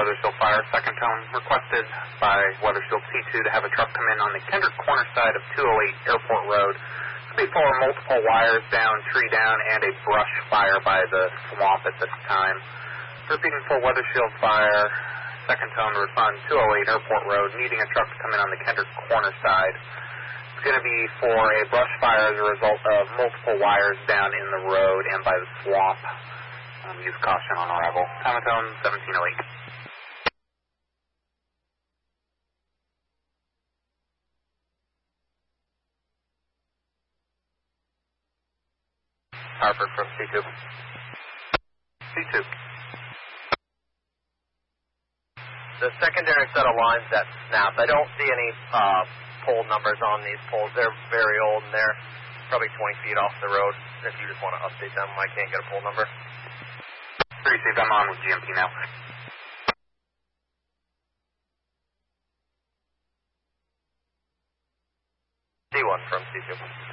Weathersfield Fire. Second tone requested by Weathersfield C2 to have a truck come in on the Kendrick corner side of 208 Airport Road. Before multiple wires down, tree down, and a brush fire by the swamp at this time. Repeating for Weathersfield Fire. Second tone to respond 208 Airport Road, needing a truck to come in on the Kendrick corner side. It's going to be for a brush fire as a result of multiple wires down in the road and by the swamp. Use caution on arrival. Time of tone 1708. Harper from C2. C2. The secondary set of lines that snapped, I don't see any pole numbers on these poles. They're very old and they're probably 20 feet off the road. If you just want to update them, I can't get a pole number. Received. I'm on with GMP now. C1 from C2.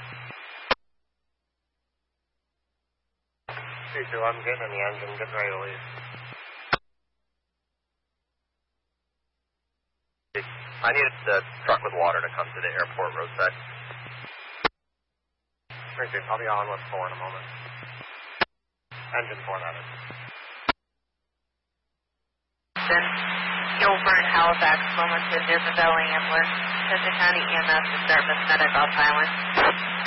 C2, I'm getting in the engine, getting ready to leave. I needed the truck with water to come to the airport roadside. Appreciate it. I'll be on with 4 in a moment. Engine 4, that is. Gilbert, Halifax, Wilmington, near the Valley Ambler. Send the county EMS to start with medic off island.